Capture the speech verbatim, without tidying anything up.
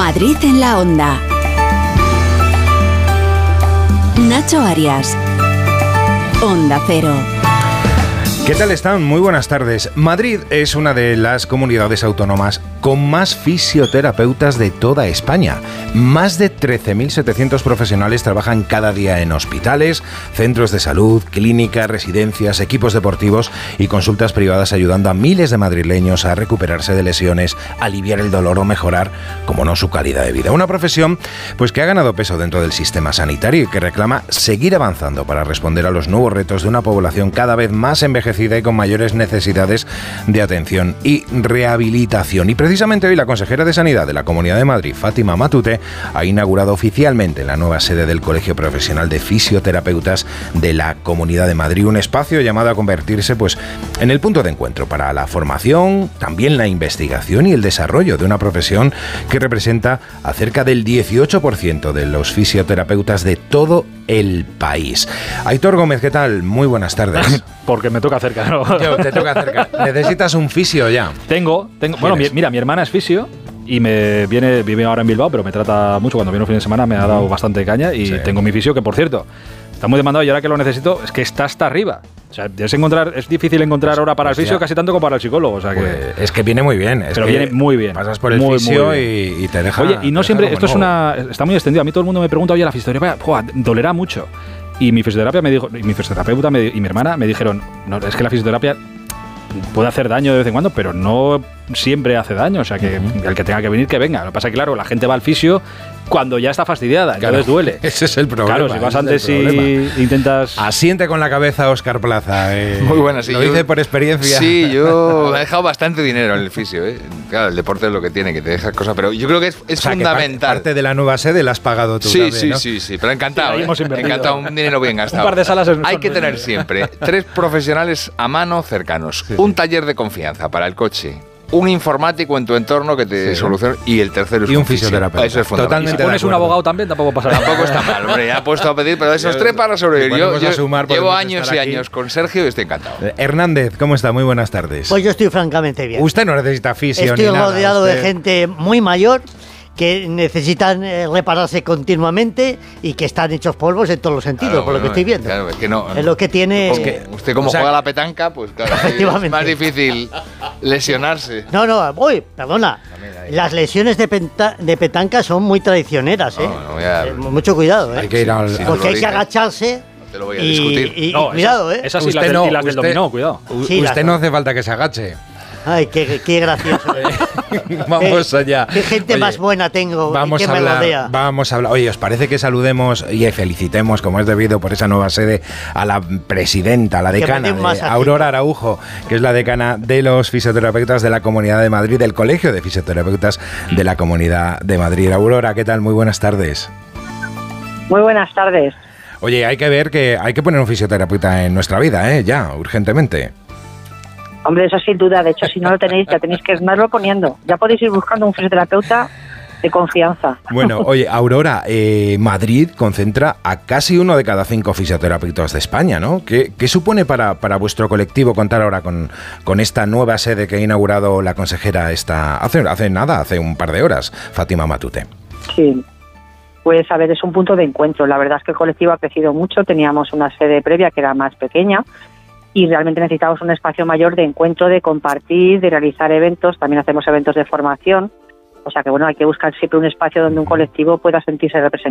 Madrid en la Onda. Nacho Arias. Onda Cero. ¿Qué tal están? Muy buenas tardes. Madrid es una de las comunidades autónomas con más fisioterapeutas de toda España. Más de trece mil setecientos profesionales trabajan cada día en hospitales, centros de salud, clínicas, residencias, equipos deportivos y consultas privadas, ayudando a miles de madrileños a recuperarse de lesiones, aliviar el dolor o mejorar, como no, su calidad de vida. Una profesión pues que ha ganado peso dentro del sistema sanitario y que reclama seguir avanzando para responder a los nuevos retos de una población cada vez más envejecida y con mayores necesidades de atención y rehabilitación. Y precisamente hoy la consejera de Sanidad de la Comunidad de Madrid, Fátima Matute, ha inaugurado oficialmente la nueva sede del Colegio Profesional de Fisioterapeutas de la Comunidad de Madrid, un espacio llamado a convertirse pues en el punto de encuentro para la formación, también la investigación y el desarrollo de una profesión que representa a cerca del dieciocho por ciento de los fisioterapeutas de todo el país. Aitor Gómez, ¿qué tal? Muy buenas tardes. Porque me toca cerca, ¿no? Yo, te toca cerca. Necesitas un fisio ya. Tengo, tengo. Bueno, mi, mira, mi hermana es fisio y me viene, vive ahora en Bilbao, pero me trata mucho. Cuando viene un fin de semana me ha dado bastante caña y sí. Tengo mi fisio, que por cierto, está muy demandado y ahora que lo necesito, es que está hasta arriba. O sea, es, encontrar, es difícil encontrar hora para pues el fisio, ya. Casi tanto como para el psicólogo. O sea, pues que es que viene muy bien. Es pero que viene muy bien. Pasas por el muy, fisio muy y, y te deja. Oye, y no siempre, esto es una. Está muy extendido. A mí todo el mundo me pregunta, oye, la fisioterapia, ¡buah!, dolerá mucho. Y mi fisioterapia me dijo, y mi fisioterapeuta me, y mi hermana me dijeron, no, es que la fisioterapia puede hacer daño de vez en cuando, pero no siempre hace daño. O sea, que uh-huh. el que tenga que venir, que venga. Lo que pasa es que, claro, la gente va al fisio cuando ya está fastidiada, claro, entonces duele. Ese es el problema. Claro, si vas antes y intentas... Asiente con la cabeza Óscar Plaza. Eh. Muy buena, sí. Lo yo, dice por experiencia. Sí, yo me he dejado bastante dinero en el fisio. ¿eh? Claro, el deporte es lo que tiene, que te deja cosas, pero yo creo que es, es o sea, fundamental. Que parte de la nueva sede la has pagado tú. Sí, también, sí, ¿no? sí, sí, pero encantado. Sí, ¿eh? Encantado, un dinero bien gastado. Un par de salas en Hay que tener siempre tres profesionales a mano cercanos. Sí, un sí. taller de confianza para el coche. Un informático en tu entorno que te sí. solucione y el tercero es y un, un fisioterapeuta. Eso es fundamental. Y si pones un abogado también tampoco pasa nada. Tampoco está mal, hombre, ya he puesto a pedir, pero esos tres para sobrevivir. Yo, yo sumar, llevo años y años con Sergio y estoy encantado. Hernández, ¿cómo está? Muy buenas tardes. Pues yo estoy francamente bien. Usted no necesita fisio Estoy ni nada. Estoy rodeado usted... de gente muy mayor que necesitan eh, repararse continuamente y que están hechos polvos en todos los sentidos, claro, por lo que no, estoy viendo. Claro, es que no. Es lo que tiene. Es que usted, como o sea, juega la petanca, pues claro, es más difícil lesionarse. No, no, voy, perdona. Las lesiones de, penta, de petanca son muy traicioneras, ¿eh? No, no, ya, eh mucho cuidado, ¿eh? Hay que ir al. Sí, porque hay que agacharse. Te lo voy a y, discutir. Y, y, no, cuidado, esas, ¿eh? Esas sí, usted las, del, no, y las usted, del dominó, cuidado. Sí, usted no hace falta que se agache. Ay, qué, qué gracioso. Vamos allá. Qué gente Oye, más buena tengo vamos y que a hablar, me rodea. Vamos a hablar. Oye, ¿os parece que saludemos y felicitemos, como es debido por esa nueva sede, a la presidenta, a la decana, de Aurora Araujo, que es la decana de los fisioterapeutas de la Comunidad de Madrid, del Colegio de Fisioterapeutas de la Comunidad de Madrid? Aurora, ¿qué tal? Muy buenas tardes. Muy buenas tardes. Oye, hay que ver que hay que poner un fisioterapeuta en nuestra vida, ¿eh? Ya, urgentemente. Hombre, eso sin duda. De hecho, si no lo tenéis, ya tenéis que irnoslo poniendo. Ya podéis ir buscando un fisioterapeuta de confianza. Bueno, oye, Aurora, eh, Madrid concentra a casi uno de cada cinco fisioterapeutas de España, ¿no? ¿Qué, qué supone para, para vuestro colectivo contar ahora con, con esta nueva sede que ha inaugurado la consejera esta, hace, hace nada, hace un par de horas, Fátima Matute? Sí. Pues, a ver, es un punto de encuentro. La verdad es que el colectivo ha crecido mucho. Teníamos una sede previa que era más pequeña y realmente necesitábamos un espacio mayor de encuentro, de compartir, de realizar eventos. También hacemos eventos de formación. O sea que, bueno, hay que buscar siempre un espacio donde un colectivo pueda sentirse representado.